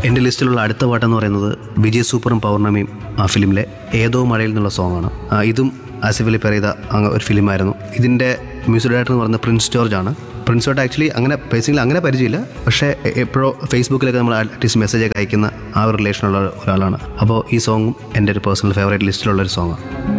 എൻ്റെ ലിസ്റ്റിലുള്ള അടുത്ത പാട്ടെന്ന് പറയുന്നത് വിജയ് സൂപ്പറും പൗർണമിയും ആ ഫിലിമിലെ ഏതോ മഴയിൽ നിന്നുള്ള സോങ്ങാണ്. ഇതും ആസിഫ് അലി പെരേര ഒരു ഫിലിമായിരുന്നു. ഇതിൻ്റെ മ്യൂസിക് ഡയറക്ടർ എന്ന് പറയുന്നത് പ്രിൻസ് ജോർജ് ആണ്. പ്രിൻസ് ജോർജ് ആക്ച്വലി അങ്ങനെ ബേസിക്കലി അങ്ങനെ പരിചയമില്ല, പക്ഷേ എപ്പോഴോ ഫേസ്ബുക്കിലൊക്കെ നമ്മൾ അറ്റ്ലീസ്റ്റ് മെസ്സേജൊക്കെ അയക്കുന്ന ആ ഒരു റിലേഷനുള്ള ഒരാളാണ്. അപ്പോൾ ഈ സോങ്ങും എൻ്റെ ഒരു പേഴ്സണൽ ഫേവറേറ്റ് ലിസ്റ്റിലുള്ളൊരു സോങ്ങാണ്.